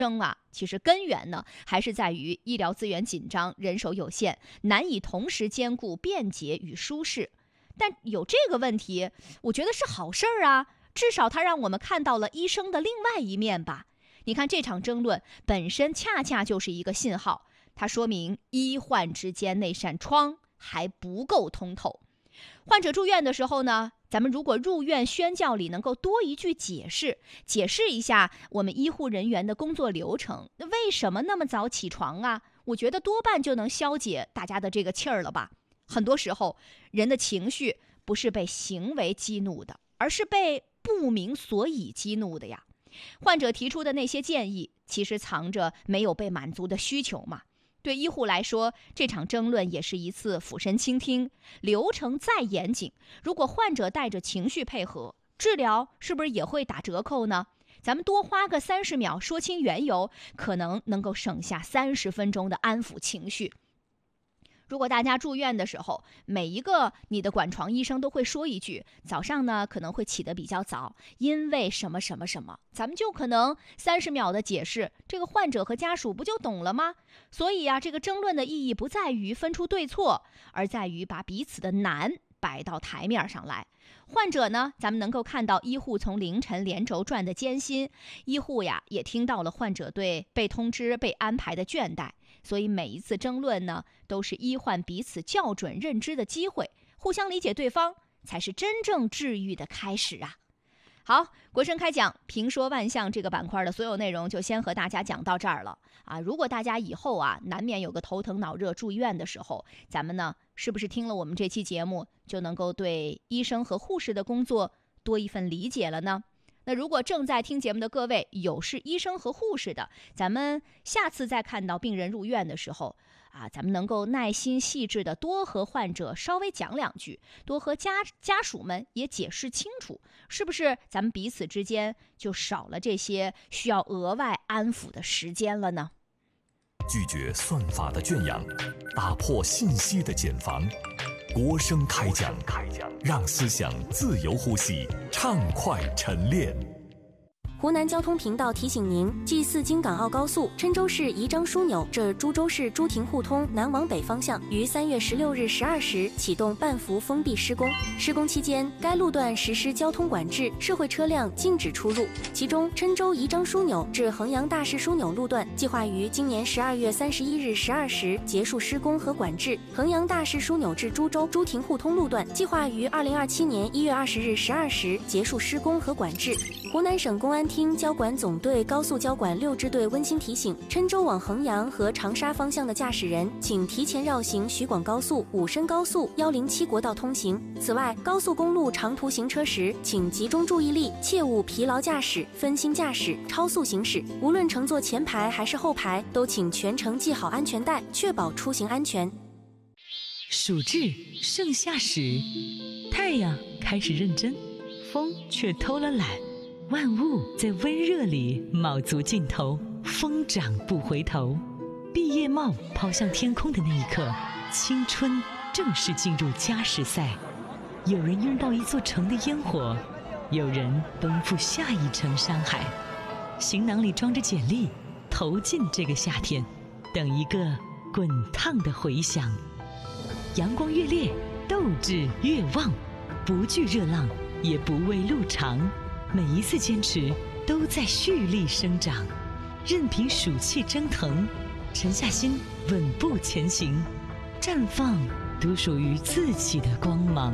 其实根源呢，还是在于医疗资源紧张，人手有限，难以同时兼顾便捷与舒适。但有这个问题，我觉得是好事儿啊，至少它让我们看到了医生的另外一面吧。你看这场争论本身恰恰就是一个信号，它说明医患之间那扇窗还不够通透。患者住院的时候呢，咱们如果入院宣教里能够多一句解释一下我们医护人员的工作流程，为什么那么早起床啊？我觉得多半就能消解大家的这个气儿了吧。很多时候人的情绪不是被行为激怒的，而是被不明所以激怒的呀。患者提出的那些建议其实藏着没有被满足的需求嘛。对医护来说，这场争论也是一次俯身倾听。流程再严谨，如果患者带着情绪配合，治疗是不是也会打折扣呢？咱们多花个30秒说清缘由，可能能够省下30分钟的安抚情绪。如果大家住院的时候，每一个你的管床医生都会说一句，早上呢可能会起得比较早，因为什么什么什么，咱们就可能30秒的解释，这个患者和家属不就懂了吗？所以这个争论的意义不在于分出对错，而在于把彼此的难摆到台面上来。患者呢，咱们能够看到医护从凌晨连轴转的艰辛，医护也听到了患者对被通知、被安排的倦怠。所以每一次争论呢，都是医患彼此校准认知的机会，互相理解对方，才是真正治愈的开始啊。好，国声开讲评说万象这个板块的所有内容就先和大家讲到这儿了啊。如果大家以后难免有个头疼脑热住院的时候，咱们呢是不是听了我们这期节目就能够对医生和护士的工作多一份理解了呢？那如果正在听节目的各位有是医生和护士的，咱们下次再看到病人入院的时候咱们能够耐心细致的多和患者稍微讲2句，多和家属们也解释清楚，是不是咱们彼此之间就少了这些需要额外安抚的时间了呢？ 拒绝算法的圈养，打破信息的茧房。国声开讲，让思想自由呼吸，畅快沉淀。 湖南交通频道提醒您：G4京港澳高速郴州市宜章枢纽至株洲市朱亭互通南往北方向于3月16日12时启动半幅封闭施工。施工期间，该路段实施交通管制，社会车辆禁止出入。其中，郴州宜章枢纽至衡阳大市枢纽路段计划于今年12月31日12时结束施工和管制；衡阳大市枢纽至株洲朱亭互通路段计划于2027年1月20日12时结束施工和管制。湖南省公安厅交管总队高速交管6支队温馨提醒：郴州往衡阳和长沙方向的驾驶人，请提前绕行徐广高速、武深高速、107国道通行。此外，高速公路长途行车时，请集中注意力，切勿疲劳驾驶、分心驾驶、超速行驶。无论乘坐前排还是后排，都请全程系好安全带，确保出行安全。 暑至盛夏时，太阳开始认真，风却偷了懒。万物在温热里卯足劲头，疯长不回头。毕业帽抛向天空的那一刻，青春正式进入加时赛。有人拥抱一座城的烟火，有人奔赴下一程山海。行囊里装着简历，投进这个夏天，等一个滚烫的回响。阳光越烈，斗志越旺，不惧热浪，也不畏路长。每一次坚持都在蓄力生长，任凭暑气蒸腾，沉下心稳步前行，绽放独属于自己的光芒。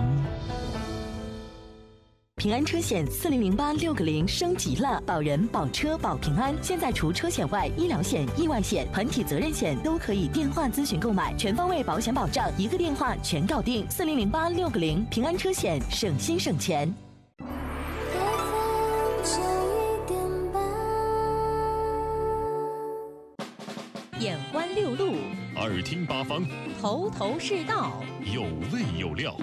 平安车险400860升级了，保人保车保平安。现在除车险外，医疗险、意外险、团体责任险都可以电话咨询购买，全方位保险保障，一个电话全搞定。400860平安车险，省心省钱。 眼观六路， 耳听八方， 头头是道， 有味有料。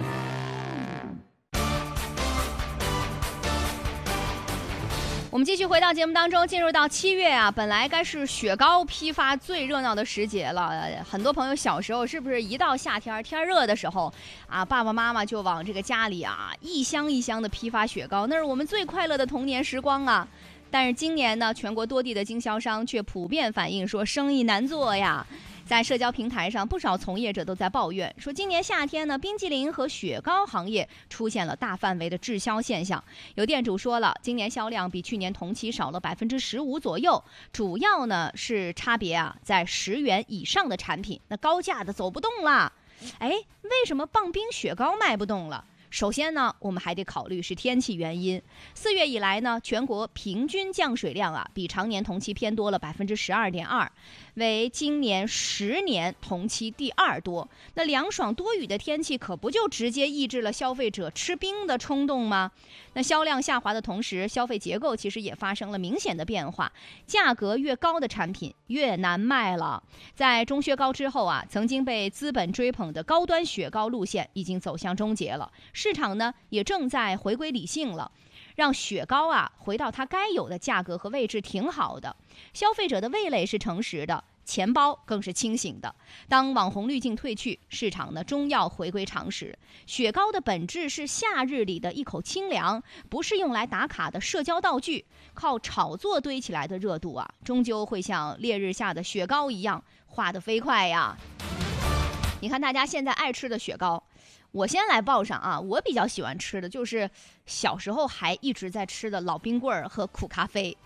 我们继续回到节目当中，进入到7月本来该是雪糕批发最热闹的时节了。很多朋友小时候是不是一到夏天天热的时候爸爸妈妈就往这个家里一箱一箱的批发雪糕，那是我们最快乐的童年时光啊。 但是今年呢，全国多地的经销商却普遍反映说生意难做呀。在社交平台上，不少从业者都在抱怨说，今年夏天呢，冰激凌和雪糕行业出现了大范围的滞销现象。有店主说了，今年销量比去年同期少了15%左右，主要呢是差别在10元以上的产品，那高价的走不动了。哎，为什么棒冰雪糕卖不动了？首先呢，我们还得考虑是天气原因。4月以来呢，全国平均降水量比常年同期偏多了12.2%，为今年10年同期第2多。那凉爽多雨的天气可不就直接抑制了消费者吃冰的冲动吗？那销量下滑的同时，消费结构其实也发生了明显的变化，价格越高的产品越难卖了。在中雪糕之后曾经被资本追捧的高端雪糕路线已经走向终结了，市场呢也正在回归理性了，让雪糕回到它该有的价格和位置挺好的。消费者的味蕾是诚实的，钱包更是清醒的。当网红滤镜退去，市场呢终要回归常识。雪糕的本质是夏日里的一口清凉，不是用来打卡的社交道具。靠炒作堆起来的热度终究会像烈日下的雪糕一样化得飞快呀。你看大家现在爱吃的雪糕，我先来报上我比较喜欢吃的就是小时候还一直在吃的老冰棍儿和苦咖啡。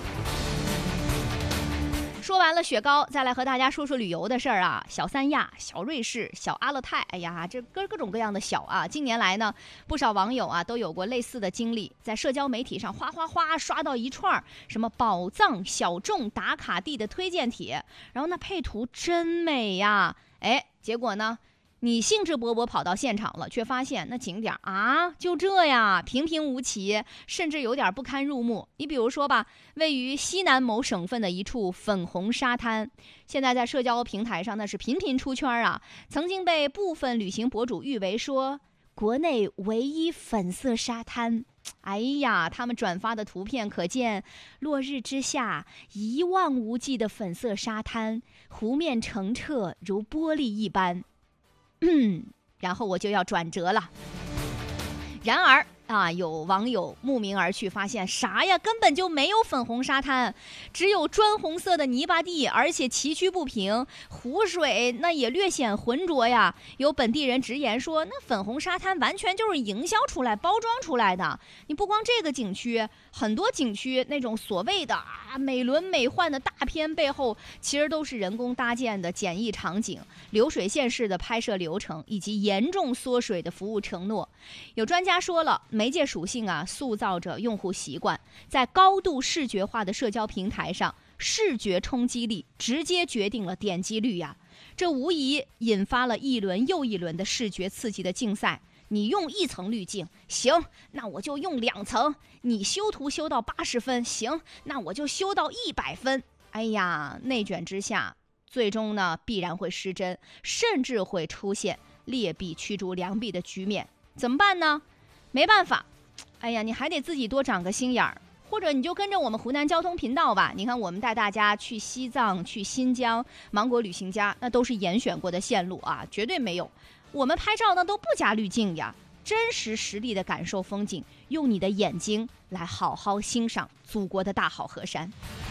说完了雪糕，再来和大家说说旅游的事儿小三亚、小瑞士、小阿勒泰，哎呀，这各种各样的小近年来呢，不少网友都有过类似的经历，在社交媒体上哗刷到一串什么宝藏小众打卡地的推荐帖，然后那配图真美呀，结果呢，你兴致勃勃跑到现场了，却发现那景点就这样平平无奇，甚至有点不堪入目。你比如说吧，位于西南某省份的一处粉红沙滩，现在在社交平台上那是频频出圈曾经被部分旅行博主誉为说国内唯一粉色沙滩。哎呀，他们转发的图片可见落日之下一望无际的粉色沙滩，湖面澄澈如玻璃一般。然后我就要转折了。然而有网友慕名而去，发现啥呀？根本就没有粉红沙滩，只有砖红色的泥巴地，而且崎岖不平，湖水那也略显浑浊呀。有本地人直言说，那粉红沙滩完全就是营销出来、包装出来的。你不光这个景区，很多景区那种所谓的美轮美奂的大片背后，其实都是人工搭建的简易场景、流水线式的拍摄流程，以及严重缩水的服务承诺。有专家说了，媒介属性塑造着用户习惯，在高度视觉化的社交平台上，视觉冲击力直接决定了点击率呀。这无疑引发了一轮又一轮的视觉刺激的竞赛。你用1层滤镜，行，那我就用2层。你修图修到80分，行，那我就修到100分。哎呀，内卷之下，最终呢必然会失真，甚至会出现劣币驱逐良币的局面。怎么办呢？没办法，哎呀，你还得自己多长个心眼儿，或者你就跟着我们湖南交通频道吧。你看，我们带大家去西藏、去新疆，芒果旅行家那都是严选过的线路绝对没有。我们拍照呢都不加滤镜呀，真实实地的感受风景，用你的眼睛来好好欣赏祖国的大好河山。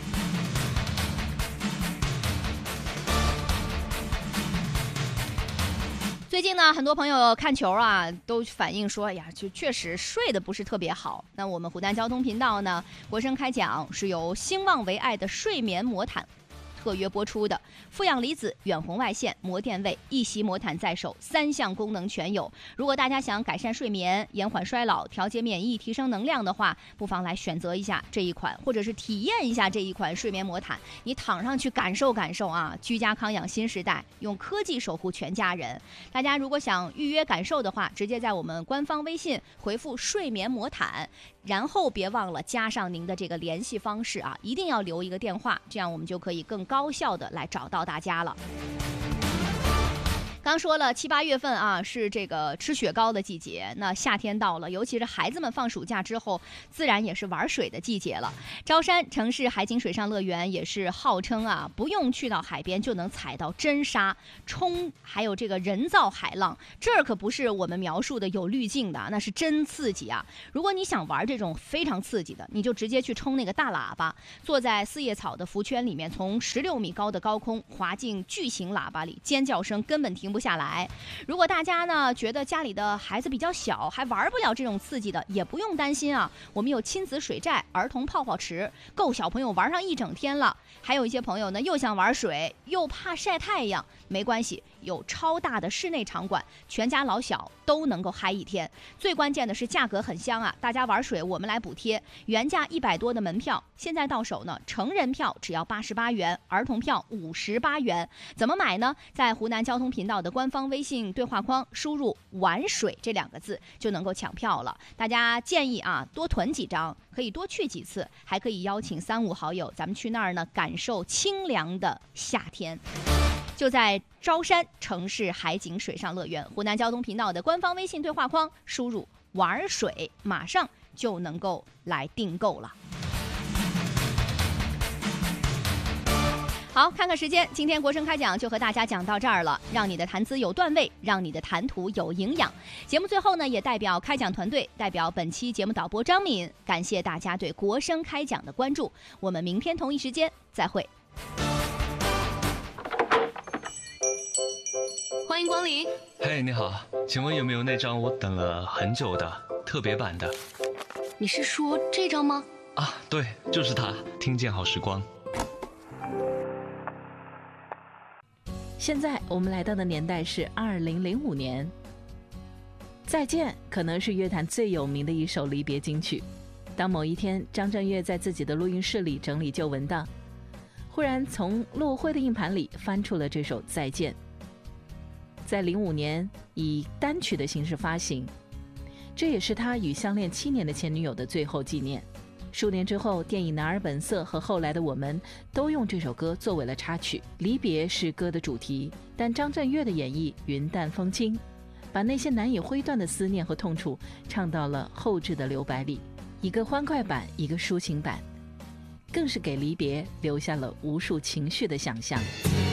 最近呢，很多朋友看球都反映说，呀，就确实睡得不是特别好。那我们湖南交通频道呢，国声开讲是由兴旺为爱的睡眠魔毯特约播出的，负氧离子、远红外线、膜电位、一席魔毯在手，3项功能全有。如果大家想改善睡眠、延缓衰老、调节免疫、提升能量的话，不妨来选择一下这一款，或者是体验一下这一款睡眠魔毯。你躺上去感受感受居家康养新时代，用科技守护全家人。大家如果想预约感受的话，直接在我们官方微信回复睡眠魔毯，然后别忘了加上您的这个联系方式一定要留一个电话，这样我们就可以更高效的来找到大家了。 刚说了7、8月份啊，是这个吃雪糕的季节。那夏天到了，尤其是孩子们放暑假之后，自然也是玩水的季节了。招山城市海景水上乐园也是号称啊，不用去到海边就能踩到真沙、冲，还有这个人造海浪。这儿可不是我们描述的有滤镜的，那是真刺激啊！如果你想玩这种非常刺激的，你就直接去冲那个大喇叭，坐在四叶草的浮圈里面，从16米高的高空滑进巨型喇叭里，尖叫声根本停不下来。如果大家呢觉得家里的孩子比较小，还玩不了这种刺激的，也不用担心啊，我们有亲子水寨、儿童泡泡池，够小朋友玩上一整天了。还有一些朋友呢又想玩水又怕晒太阳，没关系，有超大的室内场馆，全家老小都能够嗨一天。最关键的是价格很香啊，大家玩水我们来补贴，原价100多的门票，现在到手呢，成人票只要88元，儿童票58元。怎么买呢？在湖南交通频道的官方微信对话框输入玩水这2个字就能够抢票了。大家建议啊，多囤几张，可以多去几次，还可以邀请3、5好友，咱们去那儿呢感受清凉的夏天。就在招山城市海景水上乐园，湖南交通频道的官方微信对话框输入玩水，马上就能够来订购了。好，看看时间，今天国声开讲就和大家讲到这儿了，让你的谈资有段位，让你的谈吐有营养。节目最后呢，也代表开讲团队，代表本期节目导播张敏，感谢大家对国声开讲的关注。我们明天同一时间再会。 欢迎光临。 嘿，你好，请问有没有那张我等了很久的特别版的？ 你是说这张吗？ 啊，对，就是它，听见好时光。 现在我们来到的年代是2005年，再见可能是乐坛最有名的一首离别金曲。当某一天张震岳在自己的录音室里整理旧文档，忽然从落灰的硬盘里翻出了这首《再见》，在05年以单曲的形式发行，这也是他与相恋7年的前女友的最后纪念。数年之后，电影《男儿本色》和后来的我们都用这首歌作为了插曲。离别是歌的主题，但张震岳的演绎云淡风轻，把那些难以挥断的思念和痛楚唱到了后置的留白里，一个欢快版，一个抒情版，更是给离别留下了无数情绪的想象。